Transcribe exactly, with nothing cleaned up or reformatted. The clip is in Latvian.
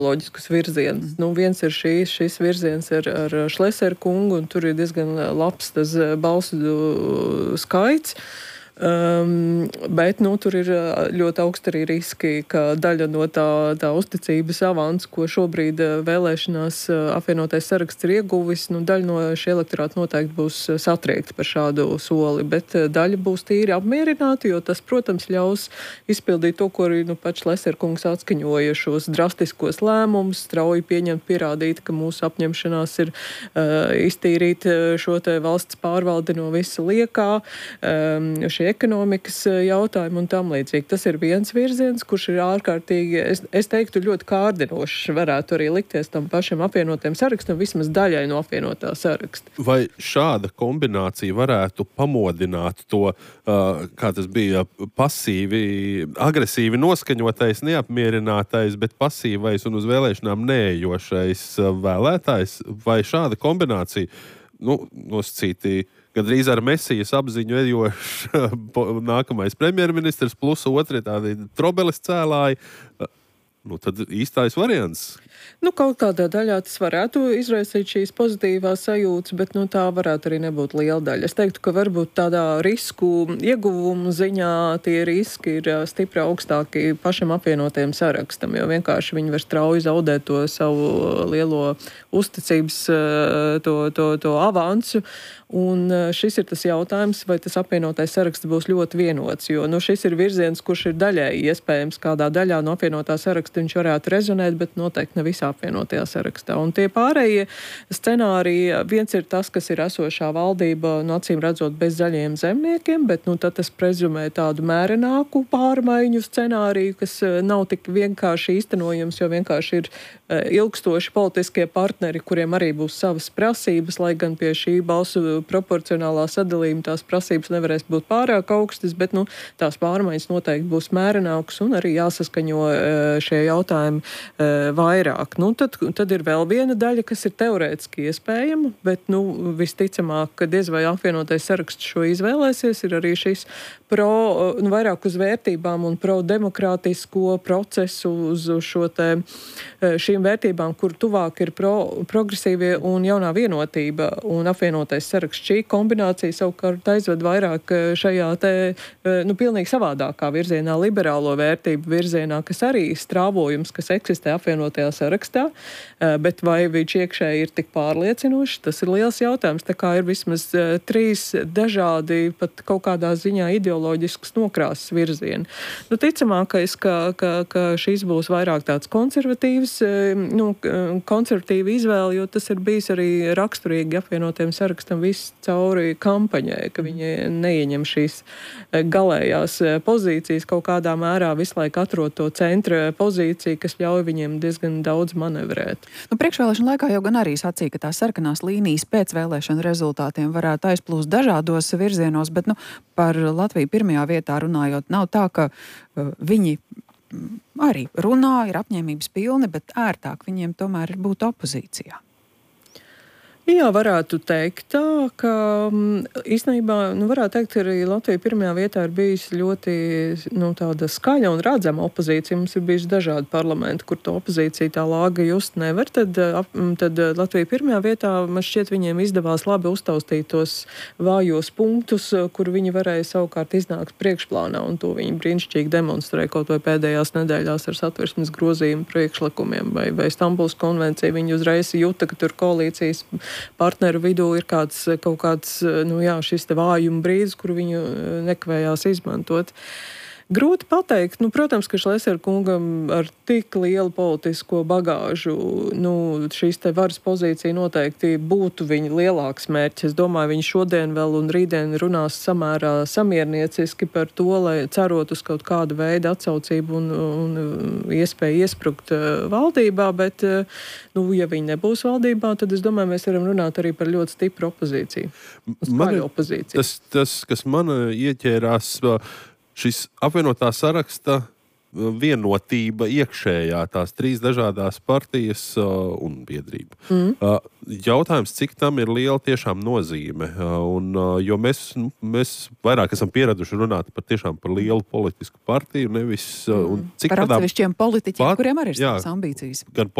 loģiskus virzienus. Nu, viens ir šīs, šis virziens ar, ar Šleseru kungu, un tur ir diezgan labs tas balsu skaits. Um, bet, nu, tur ir ļoti augsti arī riski, ka daļa no tā, tā uzticības avans, ko šobrīd vēlēšanās apvienotais saraksts ir ieguvis, nu, daļa no šī elektorāta noteikti būs satriekta par šādu soli, bet daļa būs tīri apmierināti, jo tas, protams, ļaus izpildīt to, ko arī, nu, pats Šleserkungs atskaņoja šos drastiskos lēmumus, strauji pieņemt, pierādīt, ka mūsu apņemšanās ir uh, iztīrīt šo te valsts pārvaldi no visa liekā, um, šie ekonomikas jautājumi un tam līdzīgi. Tas ir viens virziens, kurš ir ārkārtīgi, es, es teiktu, ļoti kārdinošs, varētu arī likties tam pašam apvienotiem sarakstam, vismaz daļai no apvienotā saraksta. Vai šāda kombinācija varētu pamodināt to, uh, kā tas bija, pasīvi, agresīvi noskaņotais, neapmierinātais, bet pasīvais un uz vēlēšanām neejošais vēlētājs? Vai šāda kombinācija, nu, nosacītī, gandrīz ar Mesijas apziņu ejošs nākamais premjerministrs, plus otri tādi trobeles cēlāji, nu tad īstais variants. Nu, kaut kādā daļā tas varētu izraisīt šīs pozitīvās sajūtas, bet nu, tā varētu arī nebūt liela daļa. Es teiktu, ka varbūt tādā risku ieguvumu ziņā tie riski ir stipri augstāki pašam apvienotajam sarakstam, jo vienkārši viņi var strauji zaudēt to savu lielo uzticības to, to, to avansu. Un šis ir tas jautājums, vai tas apvienotais saraksts būs ļoti vienots, jo nu, šis ir virziens, kurš ir daļēji iespējams kādā daļā no apvienotā saraksta viņš varētu rezonēt, bet noteikti ne visā apvienotajā sarakstā. Un tie pārējie scenāriji, viens ir tas, kas ir esošā valdība, nu, acīm redzot bez zaļiem zemniekiem, bet nu, tad tas prezumē tādu mērenāku pārmaiņu scenāriju, kas nav tik vienkārši īstenojams, jo vienkārši ir ilgstoši politiskie partneri, kuriem arī būs savas prasības, lai gan pie šī balsu proporcionālā sadalījuma tās prasības nevarēs būt pārāk augstas, bet nu, tās pārmaiņas noteikti būs mērenākas un arī jāsaskaņo šie jautājumi vairāk. Nu, tad, tad ir vēl viena daļa, kas ir teorētiski iespējama, bet nu, visticamāk, ka diez vai apvienotais saraksts šo izvēlēsies, ir arī šis pro, nu, vairāk uz vērtībām un pro-demokrātisko procesu uz šo te, šīm vērtībām, kur tuvāk ir pro, progresīvie un jaunā vienotība un apvienotais saraksts. Šī kombinācija savukārt aizved vairāk šajā te, nu, pilnīgi savādākā virzienā, liberālo vērtību virzienā, kas arī strāvojums, kas eksistē apvienotajā sarakstā, bet vai viņš iekšēji ir tik pārliecinošs, tas ir liels jautājums. Tā kā ir vismaz trīs dažādi, pat kaut kādā ziņā ideoloģisks nokrāsas virzieni. Nu, ticamākais, ka, ka, ka šis būs vairāk tāds konservatīvs, nu, konservatīva izvēle, jo tas ir bijis arī raksturīgi apvienotiem sarakstam visu cauri kampaņai, ka viņi neieņem šīs galējās pozīcijas, kaut kādā mērā visu laiku atrod to centra pozīciju, kas ļauj viņiem diezgan daudz manevrēt. Nu, priekšvēlēšana laikā jau gan arī sacīja, ka tās sarkanās līnijas pēc vēlēšana rezultātiem varētu aizplūst dažādos virzienos, bet nu, par Latviju pirmajā vietā runājot, nav tā, ka uh, viņi arī runā, ir apņēmības pilni, bet ērtāk viņiem tomēr ir būt opozīcijā. Jā, varētu teikt tā, ka īstenībā, nu, varētu teikt, ka arī Latvija pirmajā vietā ir bijusi ļoti, nu, tāda skaļa un redzama opozīcija. Mums ir bijuši dažādi parlamenti, kur to opozīciju tā lāga just nevar. Tad, tad Latvija pirmajā vietā, man šķiet, viņiem izdevās labi uztaustīt tos vājos punktus, kur viņi varēja savukārt iznākt priekšplānā, un to viņi brīnišķīgi demonstrē kaut vai pēdējās nedēļās ar satversmes grozījumu priekšlikumiem vai, vai Stambulas konvenciju. Viņi uzreiz jūta, ka tur koalīcijas partneru vidū ir kāds, kaut kāds, nu jā, šis te vājuma brīdis, kur viņu nekavējās izmantot. Grūti pateikt. Nu, protams, ka Šlesera kungam ar tik lielu politisko bagāžu, nu, šīs te varas pozīcija noteikti būtu viņa lielāks mērķis. Es domāju, viņi šodien vēl un rītdien runās samērā samiernieciski par to, lai cerot uz kaut kādu veidu atsaucību un, un iespēju iesprukt valdībā, bet, nu, ja viņi nebūs valdībā, tad es domāju, mēs varam runāt arī par ļoti stipru opozīciju. Man, opozīciju. Tas, tas, kas man ieķērās, šis apvienotā saraksta vienotība iekšējā, tās trīs dažādās partijas uh, un biedrība. Mm. Uh, jautājums, cik tam ir liela tiešām nozīme, uh, un, uh, jo mēs, nu, mēs vairāk esam pieraduši runāt par tiešām par lielu politisku partiju, nevis uh, un cik par tādā atsevišķiem politiķiem, pat, kuriem arī ir jā, savas ambīcijas. Gan